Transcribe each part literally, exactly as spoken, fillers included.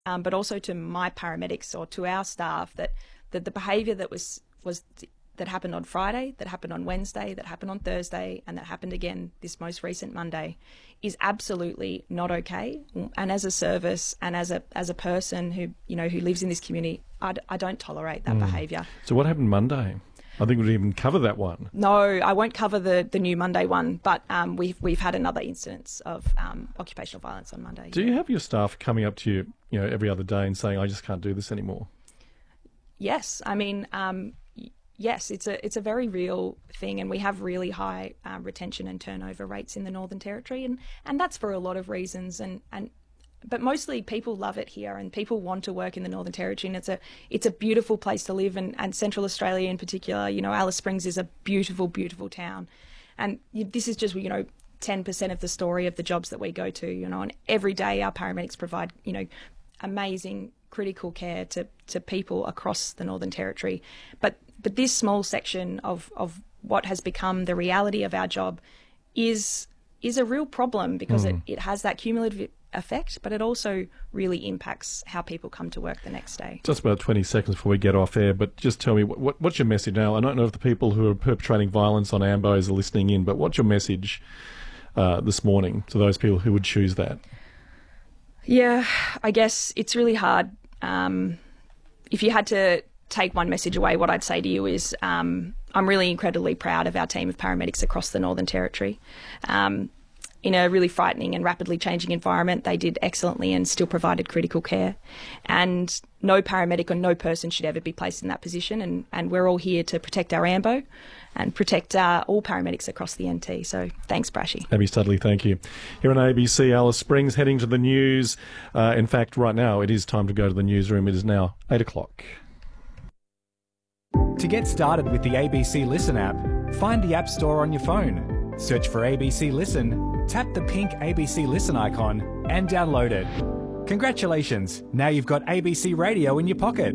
um, but also to my paramedics or to our staff, that, that the behaviour that was was that happened on Friday, that happened on Wednesday, that happened on Thursday, and that happened again this most recent Monday is absolutely not okay. And as a service and as a as a person who, you know, who lives in this community, I, I don't tolerate that mm. behaviour. So what happened Monday? I think we'd even cover that one. No, I won't cover the, the new Monday one, but um, we've we've had another instance of um, occupational violence on Monday. Do you have your staff coming up to you, you know, every other day and saying, "I just can't do this anymore"? Yes, I mean, um, yes, it's a it's a very real thing, and we have really high uh, retention and turnover rates in the Northern Territory, and, and that's for a lot of reasons, and, and but mostly people love it here, and people want to work in the Northern Territory, and it's a it's a beautiful place to live, and, and Central Australia in particular. You know, Alice Springs is a beautiful, beautiful town, and this is just, you know, ten percent of the story of the jobs that we go to. You know, and every day our paramedics provide, you know, amazing critical care to, to people across the Northern Territory, but but this small section of, of what has become the reality of our job is is a real problem, because mm. it, it has that cumulative effect, but it also really impacts how people come to work the next day. Just about twenty seconds before we get off air, but just tell me, what, what's your message now? I don't know if the people who are perpetrating violence on Ambos are listening in, but what's your message uh, this morning to those people who would choose that? Yeah, I guess it's really hard. Um, if you had to take one message away, what I'd say to you is um, I'm really incredibly proud of our team of paramedics across the Northern Territory. Um, in a really frightening and rapidly changing environment, they did excellently and still provided critical care. And no paramedic or no person should ever be placed in that position. And, and we're all here to protect our AMBO and protect uh, all paramedics across the N T. So thanks, Brashy. Abby Studley, thank you. Here on A B C, Alice Springs, heading to the news. Uh, in fact, right now, it is time to go to the newsroom. It is now eight o'clock. To get started with the A B C Listen app, find the App Store on your phone. Search for A B C Listen, tap the pink A B C Listen icon and download it. Congratulations, now you've got A B C Radio in your pocket.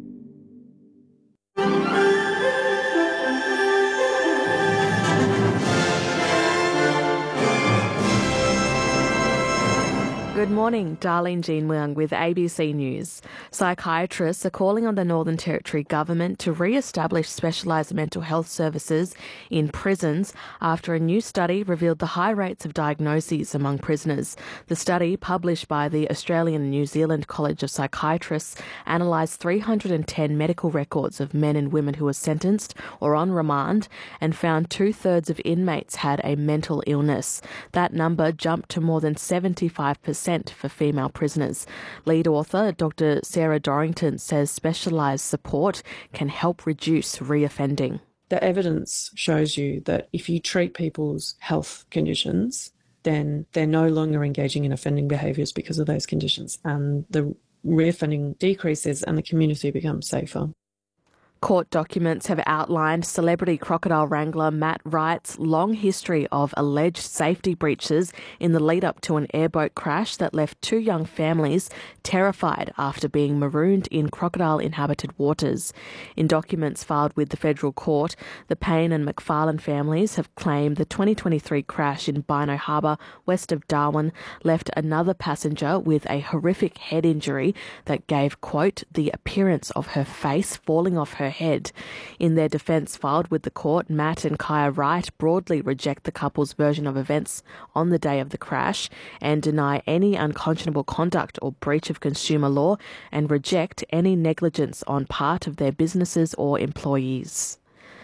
Good morning, Darlene Jean Leung with A B C News. Psychiatrists are calling on the Northern Territory Government to re-establish specialised mental health services in prisons after a new study revealed the high rates of diagnoses among prisoners. The study, published by the Australian and New Zealand College of Psychiatrists, analysed three hundred ten medical records of men and women who were sentenced or on remand and found two-thirds of inmates had a mental illness. That number jumped to more than seventy-five percent for female prisoners. Lead author Doctor Sarah Dorrington says specialised support can help reduce reoffending. The evidence shows you that if you treat people's health conditions, then they're no longer engaging in offending behaviours because of those conditions, and the reoffending decreases and the community becomes safer. Court documents have outlined celebrity crocodile wrangler Matt Wright's long history of alleged safety breaches in the lead-up to an airboat crash that left two young families terrified after being marooned in crocodile-inhabited waters. In documents filed with the federal court, the Payne and McFarlane families have claimed the twenty twenty-three crash in Bynoe Harbour, west of Darwin, left another passenger with a horrific head injury that gave, quote, the appearance of her face falling off her head. In their defence filed with the court, Matt and Kaya Wright broadly reject the couple's version of events on the day of the crash and deny any unconscionable conduct or breach of consumer law and reject any negligence on part of their businesses or employees.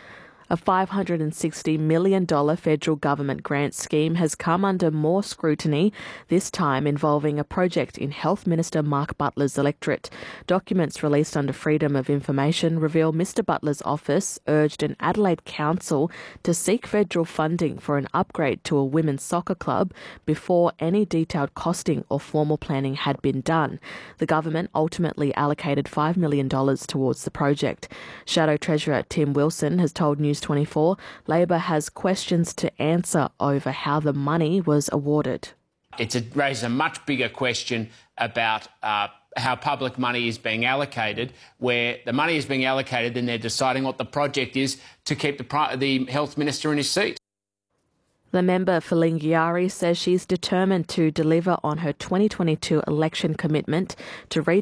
A five hundred sixty million dollars federal government grant scheme has come under more scrutiny, this time involving a project in Health Minister Mark Butler's electorate. Documents released under Freedom of Information reveal Mr Butler's office urged an Adelaide council to seek federal funding for an upgrade to a women's soccer club before any detailed costing or formal planning had been done. The government ultimately allocated five million dollars towards the project. Shadow Treasurer Tim Wilson has told News twenty-four Labor has questions to answer over how the money was awarded. It raises a much bigger question about uh, how public money is being allocated, where the money is being allocated, then they're deciding what the project is to keep the, the Health Minister in his seat. The member for Lingiari says she's determined to deliver on her twenty twenty-two election commitment to